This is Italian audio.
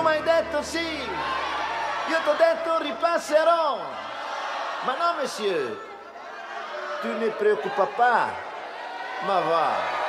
tu mi hai detto sì. Io ti ho detto ripasserò. Ma no, monsieur. Tu ne preoccupa pas. Ma va.